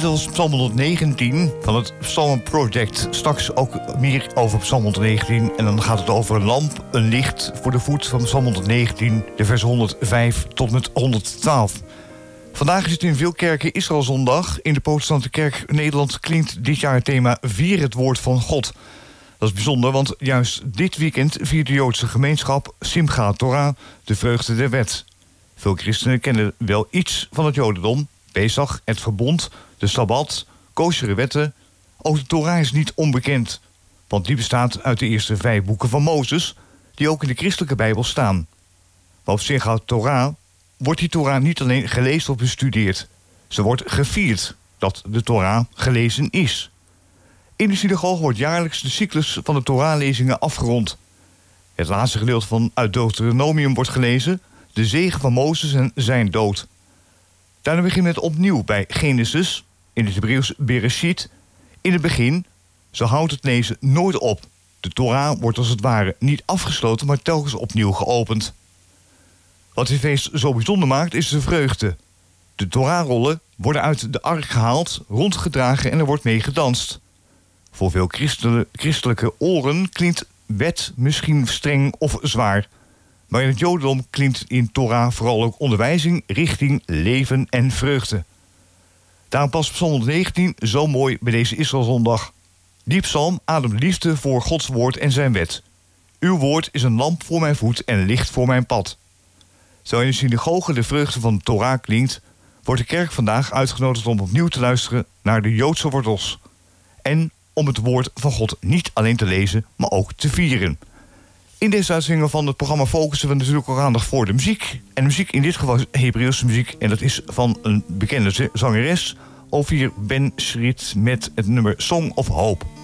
dat was Psalm 119 van het Psalm Project. Straks ook meer over Psalm 119. En dan gaat het over een lamp, een licht voor de voet van Psalm 119, de vers 105 tot met 112. Vandaag is het in veel kerken Israëlzondag. In de Protestantse Kerk Nederland klinkt dit jaar het thema Vier het woord van God. Dat is bijzonder, want juist dit weekend viert de Joodse gemeenschap Simchat Torah, de vreugde der wet. Veel christenen kennen wel iets van het Jodendom. Pesach, het verbond, de Sabbat, kosheren wetten. Ook de Torah is niet onbekend, want die bestaat uit de eerste 5 boeken van Mozes, die ook in de christelijke Bijbel staan. Maar op Simchat Torah wordt die Torah niet alleen gelezen of bestudeerd. Ze wordt gevierd dat de Torah gelezen is. In de synagoge wordt jaarlijks de cyclus van de Torah-lezingen afgerond. Het laatste gedeelte uit Deuteronomium wordt gelezen, de zegen van Mozes en zijn dood. Daarna beginnen we het opnieuw bij Genesis, in het Hebreeuws Bereshit. In het begin, zo houdt het lezen nooit op. De Torah wordt als het ware niet afgesloten, maar telkens opnieuw geopend. Wat dit feest zo bijzonder maakt, is de vreugde. De Torah-rollen worden uit de ark gehaald, rondgedragen en er wordt mee gedanst. Voor veel christelijke oren klinkt wet misschien streng of zwaar. Maar in het Jodendom klinkt in Torah vooral ook onderwijzing, richting, leven en vreugde. Daarom past Psalm 119 zo mooi bij deze Israëlzondag. Die psalm ademt liefde voor Gods woord en zijn wet. Uw woord is een lamp voor mijn voet en licht voor mijn pad. Zo in de synagoge de vreugde van de Torah klinkt, wordt de kerk vandaag uitgenodigd om opnieuw te luisteren naar de Joodse wortels. En om het woord van God niet alleen te lezen, maar ook te vieren. In deze uitzending van het programma focussen we natuurlijk ook aandacht voor de muziek. En de muziek in dit geval is Hebreeuwse muziek. En dat is van een bekende zangeres, Ophir Ben Shrit, met het nummer Song of Hope.